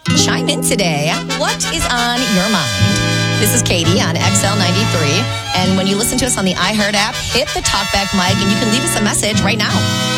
Chime in today. What is on your mind? This is Katie on XL93. And when you listen to us on the iHeart app, hit the talkback mic and you can leave us a message right now.